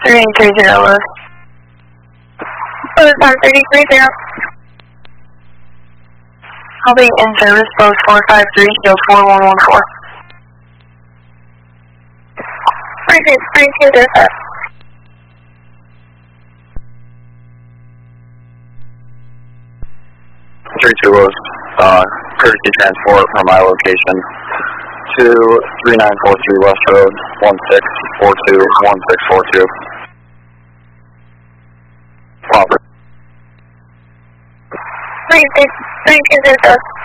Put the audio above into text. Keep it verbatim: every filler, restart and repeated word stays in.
three eight three zero Lewis. Lewis on thirty three zero. I'll be in service, post four five three, shield four one one four. three two three two zero seven. three two Lewis, uh, courtesy transport from my location to three nine four three West Road, one six four two one six four two. Proper. three two zero seven.